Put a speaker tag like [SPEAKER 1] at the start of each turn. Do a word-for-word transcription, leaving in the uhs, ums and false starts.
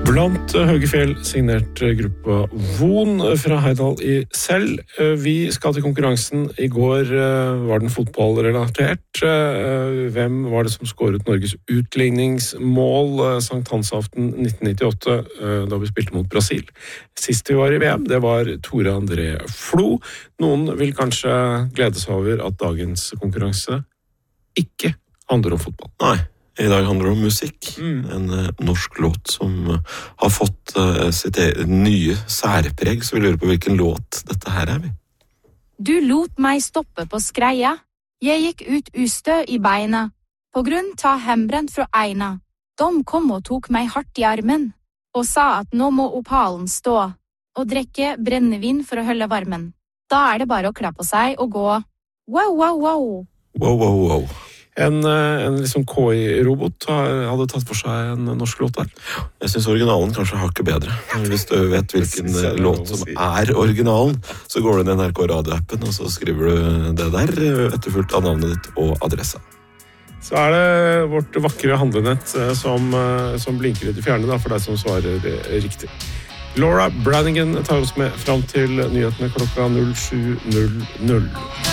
[SPEAKER 1] Blant høye fjell signert gruppa Von fra Heidal i Sel. Vi skal til konkurransen. I går var den fotballrelatert. Hvem var det som skåret Norges utligningsmål Sankt Hansaften nitten nittiåtte, da vi spilte mot Brasil? Sist vi var i V M, det var Tore André Flo. Noen vil kanskje glede seg over at dagens konkurranse ikke handler om fotball.
[SPEAKER 2] Nei. I dag handler det om musikk. Mm. En uh, norsk låt som uh, har fått uh, sitt e- nye særpreg, så vi lurer på hvilken låt dette her er vi.
[SPEAKER 3] Du lot meg stoppe på skreia. Jeg gikk ut ustø i beina. På grunn ta hembrent fra eina. De kom og tok meg hardt i armen. Og sa at nå må opalen stå. Og drekke brennevin for å holde varmen. Da er det bare å klappe seg og gå. Wow, wow, wow.
[SPEAKER 2] Wow, wow, wow.
[SPEAKER 1] En, en liksom K I-robot hadde tatt for seg en norsk låt der.
[SPEAKER 2] Jeg synes originalen kanskje har ikke bedre. Hvis du vet hvilken låt som er originalen, så går du inn i N R K Radio-appen, og så skriver du det der, etterfulgt av navnet ditt og adressa.
[SPEAKER 1] Så er det vårt vakre handlenett som, som blinker i det fjerne, da, for deg som svarer riktig. Laura Branigan tar oss med fram til nyhetene klokka null sju null null.